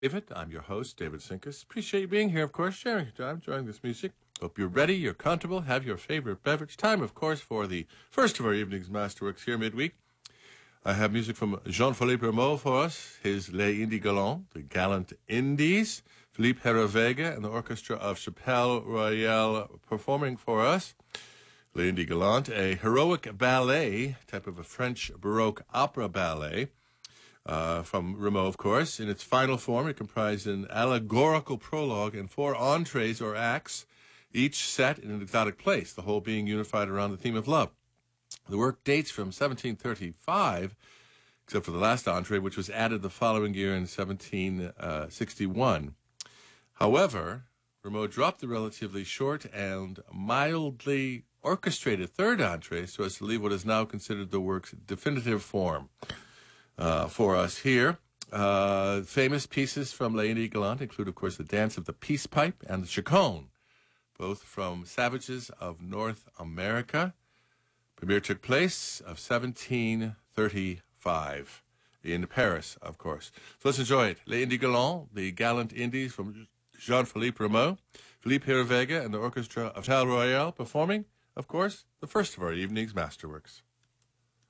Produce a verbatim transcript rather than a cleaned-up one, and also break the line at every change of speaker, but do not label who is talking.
David, I'm your host, David Sinkus. Appreciate you being here, of course, sharing your time, enjoying this music. Hope you're ready, you're comfortable, have your favorite beverage. Time, of course, for the first of our evening's Masterworks here midweek. I have music from Jean-Philippe Rameau for us, his Les Indies Galants, the Gallant Indies, Philippe Herrevega and the orchestra of Chapelle Royale performing for us. Les Indies Galants, a heroic ballet, type of a French Baroque opera ballet, uh, from Rameau, of course. In its final form, it comprised an allegorical prologue and four entrees or acts, each set in an exotic place, the whole being unified around the theme of love. The work dates from seventeen thirty-five, except for the last entree, which was added the following year in seventeen sixty-one. However, Rameau dropped the relatively short and mildly orchestrated third entree so as to leave what is now considered the work's definitive form uh, for us here. Uh, famous pieces from Les Indies Galants include, of course, the Dance of the Peace Pipe and the Chaconne, both from Savages of North America. Premiere took place of seventeen thirty-five in Paris, of course. So let's enjoy it. Les Indies Galants, the Gallant Indies from Jean-Philippe Rameau, Philippe Herrevega and the orchestra of Chapelle Royale performing, of course, the first of our evening's Masterworks.